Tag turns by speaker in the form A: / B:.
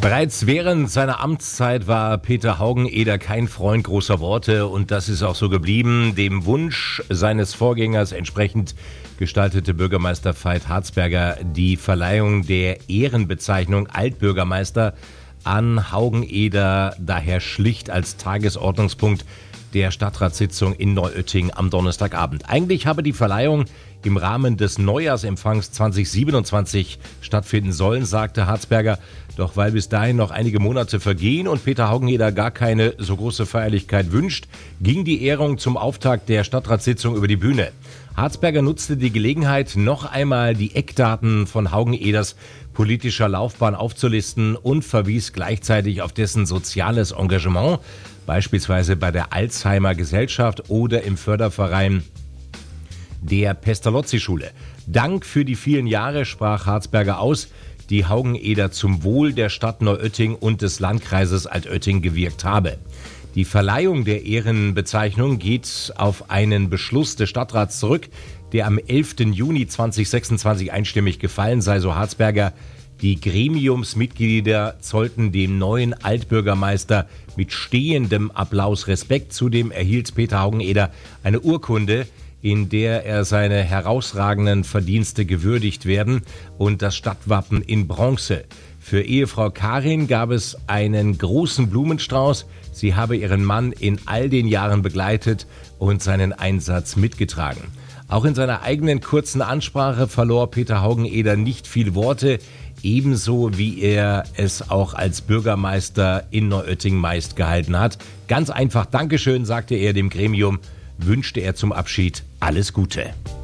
A: Bereits während seiner Amtszeit war Peter Haugeneder kein Freund großer Worte und das ist auch so geblieben. Dem Wunsch seines Vorgängers entsprechend gestaltete Bürgermeister Veit Harzberger die Verleihung der Ehrenbezeichnung Altbürgermeister an Haugeneder daher schlicht als Tagesordnungspunkt der Stadtratssitzung in Neuötting am Donnerstagabend. Eigentlich habe die Verleihung im Rahmen des Neujahrsempfangs 2027 stattfinden sollen, sagte Harzberger. Doch weil bis dahin noch einige Monate vergehen und Peter Haugeneder gar keine so große Feierlichkeit wünscht, ging die Ehrung zum Auftakt der Stadtratssitzung über die Bühne. Harzberger nutzte die Gelegenheit, noch einmal die Eckdaten von Haugeneders politischer Laufbahn aufzulisten und verwies gleichzeitig auf dessen soziales Engagement, beispielsweise bei der Alzheimer Gesellschaft oder im Förderverein der Pestalozzi-Schule. Dank für die vielen Jahre, sprach Harzberger aus, die Haugeneder zum Wohl der Stadt Neuötting und des Landkreises Altötting gewirkt habe. Die Verleihung der Ehrenbezeichnung geht auf einen Beschluss des Stadtrats zurück, der am 11. Juni 2026 einstimmig gefallen sei, so Harzberger. Die Gremiumsmitglieder zollten dem neuen Altbürgermeister mit stehendem Applaus Respekt. Zudem erhielt Peter Haugeneder eine Urkunde, in der er seine herausragenden Verdienste gewürdigt werden und das Stadtwappen in Bronze. Für Ehefrau Karin gab es einen großen Blumenstrauß. Sie habe ihren Mann in all den Jahren begleitet und seinen Einsatz mitgetragen. Auch in seiner eigenen kurzen Ansprache verlor Peter Haugeneder nicht viel Worte, ebenso wie er es auch als Bürgermeister in Neuötting meist gehalten hat. Ganz einfach Dankeschön, sagte er dem Gremium, wünschte er zum Abschied alles Gute.